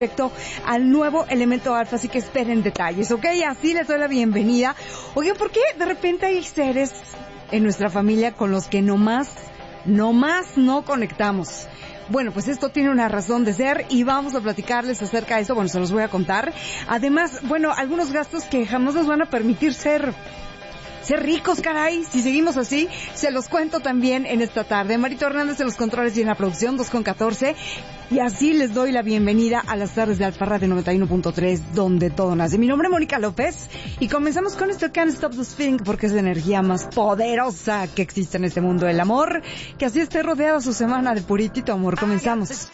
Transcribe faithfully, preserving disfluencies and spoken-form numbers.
respecto al nuevo elemento alfa, así que esperen detalles, ¿ok? Así les doy la bienvenida. Oigan, ¿por qué de repente hay seres en nuestra familia con los que nomás, nomás no conectamos? Bueno, pues esto tiene una razón de ser y vamos a platicarles acerca de eso. Bueno, se los voy a contar. Además, bueno, algunos gastos que jamás nos van a permitir ser... Ser ricos, caray. Si seguimos así, se los cuento también en esta tarde. Marito Hernández en los controles y en la producción, dos con catorce. Y así les doy la bienvenida a las tardes de Alfa Radio noventa y uno punto tres, donde todo nace. Mi nombre es Mónica López y comenzamos con esto Can't Stop This Feeling, porque es la energía más poderosa que existe en este mundo del amor. Que así esté rodeada su semana de puritito amor. Comenzamos.